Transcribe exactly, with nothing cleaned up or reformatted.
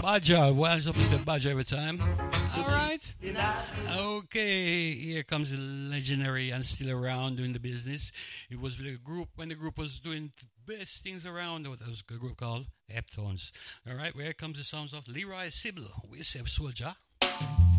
Badger, what's up, Mister Badger every time? Alright. Okay, here comes the legendary and still around doing the business. It was the group when the group was doing the best things around. What was the group called? Heptones. Alright, where comes the sounds of Leroy Sibble. We save soldier.